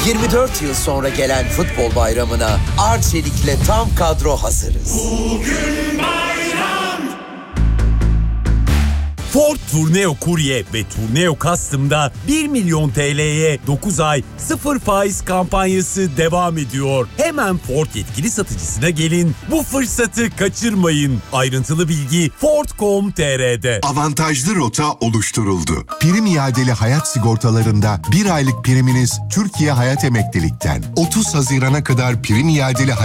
24 yıl sonra gelen futbol bayramına Arçelik'le tam kadro hazırız. Bugün bayram. Ford Tourneo Courier ve Tourneo Custom'da 1 milyon TL'ye 9 ay 0 faiz kampanyası devam ediyor. Hemen Ford yetkili satıcısına gelin. Bu fırsatı kaçırmayın. Ayrıntılı bilgi Ford.com.tr'de. Avantajlı rota oluşturuldu. Prim iadeli hayat sigortalarında 1 aylık priminiz Türkiye Hayat Emeklilik'ten. 30 Haziran'a kadar prim iadeli